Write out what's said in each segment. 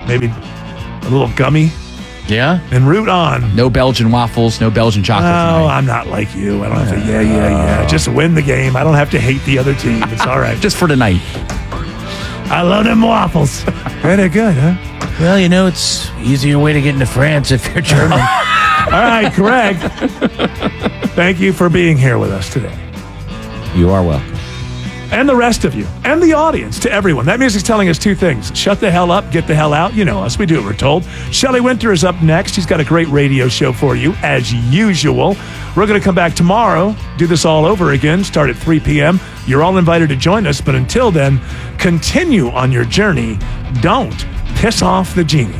maybe a little gummy. Yeah? And root on. No Belgian waffles, no Belgian chocolate. No, I'm not like you. I don't have to, yeah. Just win the game. I don't have to hate the other team. It's all right. Just for tonight. I love them waffles. They're good, huh? Well, it's easier way to get into France if you're German. All right, Greg. Thank you for being here with us today. You are welcome. And the rest of you, and the audience, to everyone. That music's telling us two things. Shut the hell up, get the hell out. You know us, we do what we're told. Shelley Winter is up next. She's got a great radio show for you, as usual. We're going to come back tomorrow, do this all over again, start at 3 p.m. You're all invited to join us, but until then, continue on your journey. Don't piss off the genie.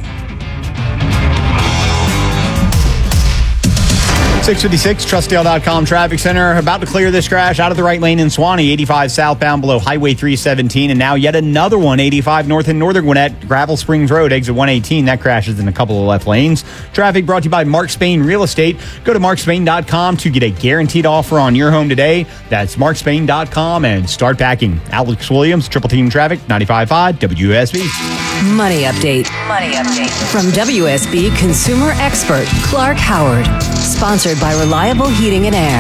656, Trustdale.com traffic center. About to clear this crash out of the right lane in Swanee, 85 southbound below Highway 317. And now yet another one, 85 north in Northern Gwinnett, Gravel Springs Road, exit 118. That crashes in a couple of left lanes. Traffic brought to you by Mark Spain Real Estate. Go to markspain.com to get a guaranteed offer on your home today. That's markspain.com and start packing. Alex Williams, Triple Team Traffic, 95.5 WSB. Money update. From WSB consumer expert Clark Howard. Sponsored by Reliable Heating and Air.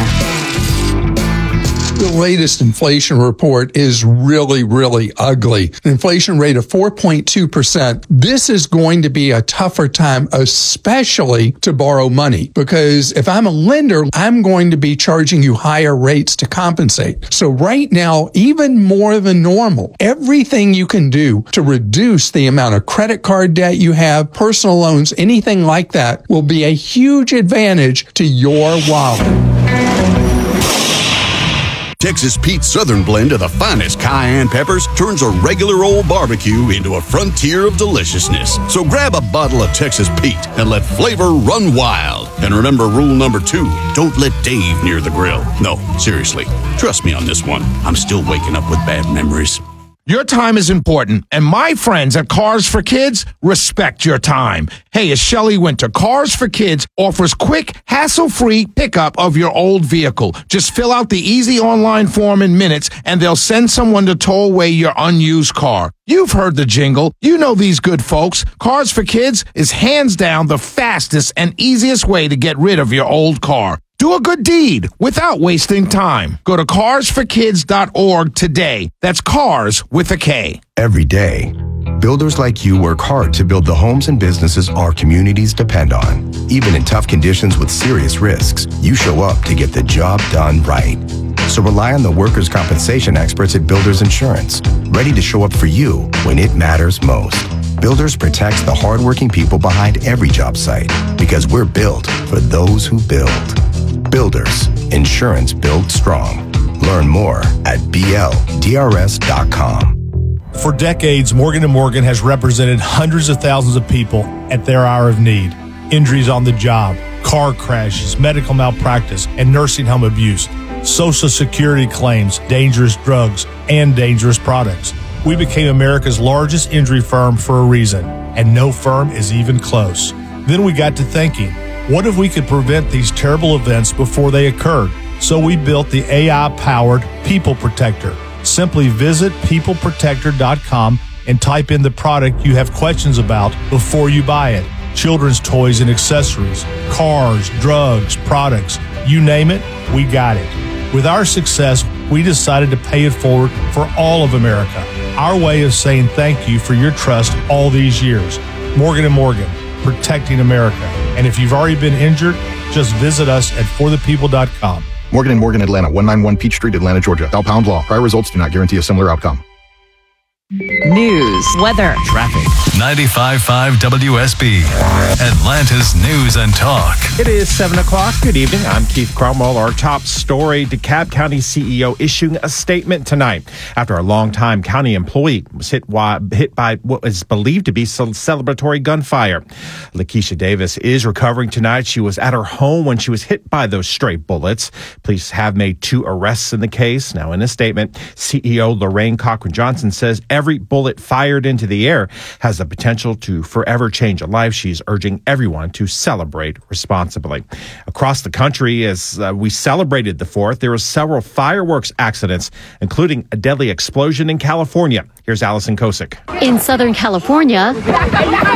The latest inflation report is really, really ugly. An inflation rate of 4.2%. This is going to be a tougher time, especially to borrow money, because if I'm a lender, I'm going to be charging you higher rates to compensate. So right now, even more than normal, everything you can do to reduce the amount of credit card debt you have, personal loans, anything like that will be a huge advantage to your wallet. Texas Pete's Southern blend of the finest cayenne peppers turns a regular old barbecue into a frontier of deliciousness. So grab a bottle of Texas Pete and let flavor run wild. And remember rule number 2, don't let Dave near the grill. No, seriously, trust me on this one. I'm still waking up with bad memories. Your time is important, and my friends at Cars for Kids respect your time. Hey, it's Shelley Winter. Cars for Kids offers quick, hassle-free pickup of your old vehicle. Just fill out the easy online form in minutes, and they'll send someone to tow away your unused car. You've heard the jingle. You know these good folks. Cars for Kids is hands down the fastest and easiest way to get rid of your old car. Do a good deed without wasting time. Go to carsforkids.org today. That's cars with a K. Every day, builders like you work hard to build the homes and businesses our communities depend on. Even in tough conditions with serious risks, you show up to get the job done right. So rely on the workers' compensation experts at Builders Insurance, ready to show up for you when it matters most. Builders protects the hardworking people behind every job site because we're built for those who build. Builders, insurance built strong. Learn more at bldrs.com. For decades, Morgan & Morgan has represented hundreds of thousands of people at their hour of need. Injuries on the job, car crashes, medical malpractice, and nursing home abuse, Social Security claims, dangerous drugs, and dangerous products. We became America's largest injury firm for a reason, and no firm is even close. Then we got to thinking, what if we could prevent these terrible events before they occurred? So we built the AI-powered People Protector. Simply visit peopleprotector.com and type in the product you have questions about before you buy it. Children's toys and accessories, cars, drugs, products, you name it, we got it. With our success, we decided to pay it forward for all of America. Our way of saying thank you for your trust all these years. Morgan & Morgan, protecting America. And if you've already been injured, just visit us at forthepeople.com. Morgan & Morgan, Atlanta, 191 Peach Street, Atlanta, Georgia. Bell-Pound Law. Prior results do not guarantee a similar outcome. News, weather, traffic. 95.5 WSB, Atlanta's news and talk. It is 7 o'clock. Good evening. I'm Keith Cromwell. Our top story, DeKalb County CEO issuing a statement tonight after a longtime county employee was hit by what is believed to be celebratory gunfire. Lakeisha Davis is recovering tonight. She was at her home when she was hit by those stray bullets. Police have made 2 arrests in the case. Now, in a statement, CEO Lorraine Cochran-Johnson says every bullet fired into the air has the potential to forever change a life. She's urging everyone to celebrate responsibly. Across the country, as we celebrated the 4th, there were several fireworks accidents, including a deadly explosion in California. Here's Allison Kosick. In Southern California,